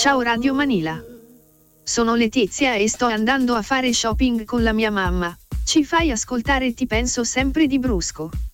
Ciao Radio Manila. Sono Letizia e sto andando a fare shopping con la mia mamma. Ci fai ascoltare Ti penso sempre di Brusco.